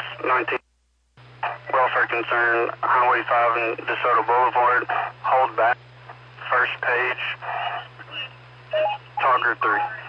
19. Welfare concern, Highway 5 and DeSoto Boulevard. Hold back. First page. Talk group 3.